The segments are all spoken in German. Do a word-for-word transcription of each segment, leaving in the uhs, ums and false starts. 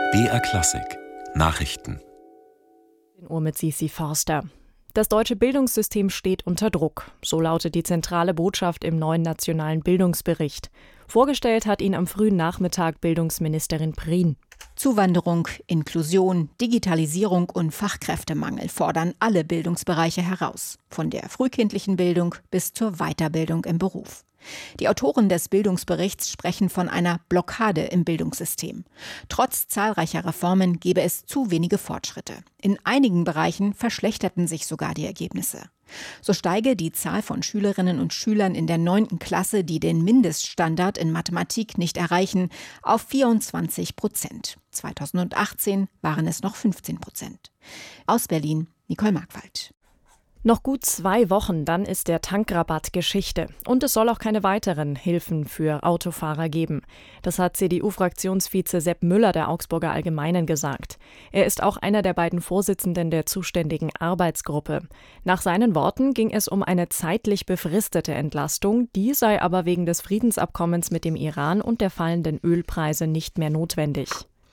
B R Klassik Nachrichten. zehn Uhr mit Sisi Forster. Das deutsche Bildungssystem steht unter Druck. So lautet die zentrale Botschaft im neuen nationalen Bildungsbericht. Vorgestellt hat ihn am frühen Nachmittag Bildungsministerin Prien. Zuwanderung, Inklusion, Digitalisierung und Fachkräftemangel fordern alle Bildungsbereiche heraus. Von der frühkindlichen Bildung bis zur Weiterbildung im Beruf. Die Autoren des Bildungsberichts sprechen von einer Blockade im Bildungssystem. Trotz zahlreicher Reformen gebe es zu wenige Fortschritte. In einigen Bereichen verschlechterten sich sogar die Ergebnisse. So steige die Zahl von Schülerinnen und Schülern in der neunten Klasse, die den Mindeststandard in Mathematik nicht erreichen, auf vierundzwanzig Prozent. zweitausendachtzehn waren es noch fünfzehn Prozent. Aus Berlin, Nicole Markwald. Noch gut zwei Wochen, dann ist der Tankrabatt Geschichte. Und es soll auch keine weiteren Hilfen für Autofahrer geben. Das hat C D U-Fraktionsvize Sepp Müller der Augsburger Allgemeinen gesagt. Er ist auch einer der beiden Vorsitzenden der zuständigen Arbeitsgruppe. Nach seinen Worten ging es um eine zeitlich befristete Entlastung. Die sei aber wegen des Friedensabkommens mit dem Iran und der fallenden Ölpreise nicht mehr notwendig.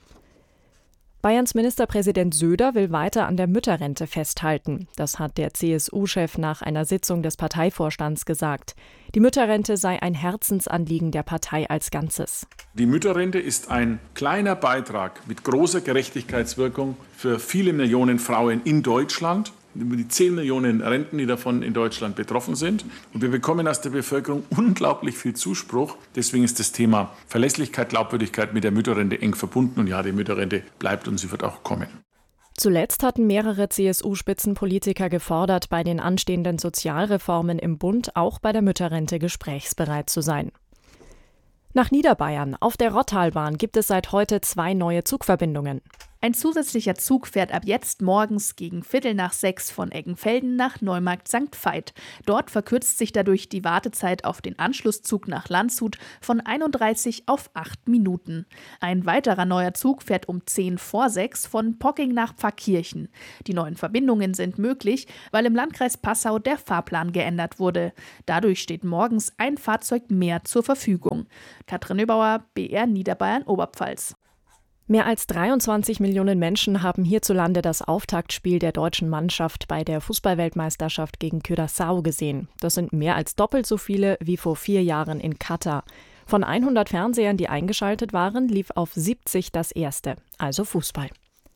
Bayerns Ministerpräsident Söder will weiter an der Mütterrente festhalten. Das hat der C S U-Chef nach einer Sitzung des Parteivorstands gesagt. Die Mütterrente sei ein Herzensanliegen der Partei als Ganzes. Die Mütterrente ist ein kleiner Beitrag mit großer Gerechtigkeitswirkung für viele Millionen Frauen in Deutschland. Über die zehn Millionen Renten, die davon in Deutschland betroffen sind. Und wir bekommen aus der Bevölkerung unglaublich viel Zuspruch. Deswegen ist das Thema Verlässlichkeit, Glaubwürdigkeit mit der Mütterrente eng verbunden. Und ja, die Mütterrente bleibt und sie wird auch kommen. Zuletzt hatten mehrere C S U-Spitzenpolitiker gefordert, bei den anstehenden Sozialreformen im Bund auch bei der Mütterrente gesprächsbereit zu sein. Nach Niederbayern. Auf der Rottalbahn gibt es seit heute zwei neue Zugverbindungen. Ein zusätzlicher Zug fährt ab jetzt morgens gegen Viertel nach sechs von Eggenfelden nach Neumarkt Sankt Veit. Dort verkürzt sich dadurch die Wartezeit auf den Anschlusszug nach Landshut von einunddreißig auf acht Minuten. Ein weiterer neuer Zug fährt um zehn vor sechs von Pocking nach Pfarrkirchen. Die neuen Verbindungen sind möglich, weil im Landkreis Passau der Fahrplan geändert wurde. Dadurch steht morgens ein Fahrzeug mehr zur Verfügung. Katrin Nöbauer, B R Niederbayern Oberpfalz. Mehr als dreiundzwanzig Millionen Menschen haben hierzulande das Auftaktspiel der deutschen Mannschaft bei der Fußballweltmeisterschaft gegen Curaçao gesehen. Das sind mehr als doppelt so viele wie vor vier Jahren in Katar. Von hundert Fernsehern, die eingeschaltet waren, lief auf siebzig das erste, also Fußball.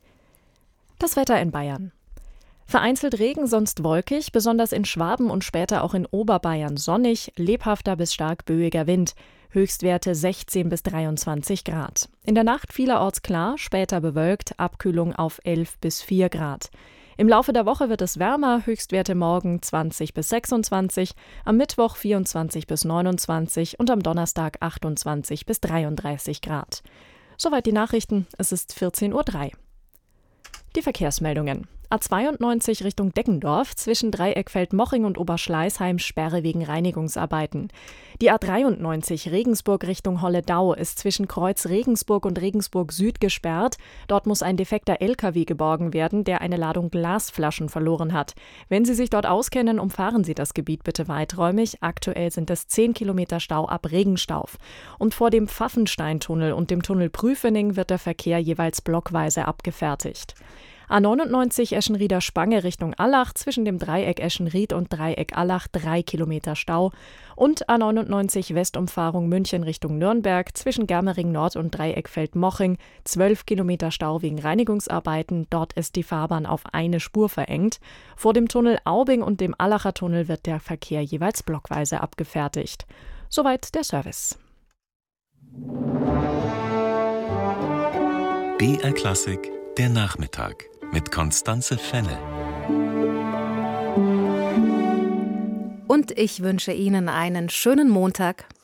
Das Wetter in Bayern. Vereinzelt Regen, sonst wolkig, besonders in Schwaben und später auch in Oberbayern sonnig, lebhafter bis stark böiger Wind. Höchstwerte sechzehn bis dreiundzwanzig Grad. In der Nacht vielerorts klar, später bewölkt, Abkühlung auf elf bis vier Grad. Im Laufe der Woche wird es wärmer, Höchstwerte morgen zwanzig bis sechsundzwanzig, am Mittwoch vierundzwanzig bis neunundzwanzig und am Donnerstag achtundzwanzig bis dreiunddreißig Grad. Soweit die Nachrichten, es ist vierzehn Uhr drei. Die Verkehrsmeldungen. A zweiundneunzig Richtung Deggendorf, zwischen Dreieckfeld-Moching und Oberschleißheim Sperre wegen Reinigungsarbeiten. Die A dreiundneunzig Regensburg Richtung Holledau ist zwischen Kreuz Regensburg und Regensburg Süd gesperrt. Dort muss ein defekter L K W geborgen werden, der eine Ladung Glasflaschen verloren hat. Wenn Sie sich dort auskennen, umfahren Sie das Gebiet bitte weiträumig. Aktuell sind es zehn Kilometer Stau ab Regenstauf. Und vor dem Pfaffensteintunnel und dem Tunnel Prüfening wird der Verkehr jeweils blockweise abgefertigt. A neunundneunzig Eschenrieder-Spange Richtung Allach, zwischen dem Dreieck Eschenried und Dreieck Allach drei Kilometer Stau. Und A neunundneunzig Westumfahrung München Richtung Nürnberg, zwischen Germering Nord und Dreieckfeld-Moching zwölf Kilometer Stau wegen Reinigungsarbeiten. Dort ist die Fahrbahn auf eine Spur verengt. Vor dem Tunnel Aubing und dem Allacher Tunnel wird der Verkehr jeweils blockweise abgefertigt. Soweit der Service. B R Klassik, der Nachmittag. Mit Constanze Fenne. Und ich wünsche Ihnen einen schönen Montag